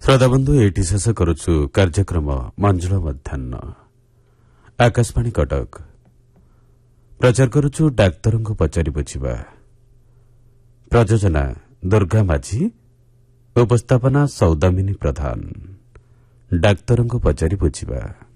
ଶ୍ରୋତାବନ୍ଧୁ ଏଇଠି ଶେଷ କରୁଛୁ କାର୍ଯ୍ୟକ୍ରମ ମଞ୍ଜୁଳ ମଧ୍ୟାହ୍ନ। ଆକାଶବାଣୀ କଟକ ପ୍ରଚାର କରୁଛୁ ଡାକ୍ତରଙ୍କୁ ପଚାରି ବୁଝିବା। ପ୍ରଯୋଜନା ଦୁର୍ଗା ମାଝୀ, ଉପସ୍ଥାପନା ସୌଦାମିନୀ ପ୍ରଧାନ। ଡାକ୍ତରଙ୍କୁ ପଚାରି ବୁଝିବା।